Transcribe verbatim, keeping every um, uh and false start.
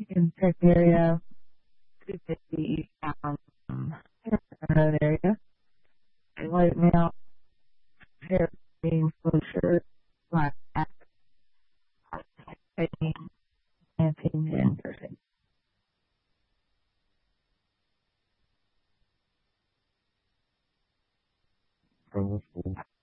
in Tech area, two fifty um, Road area. A white male, hair being blue shirt, black hat, taking, dancing, and cursing. From the school.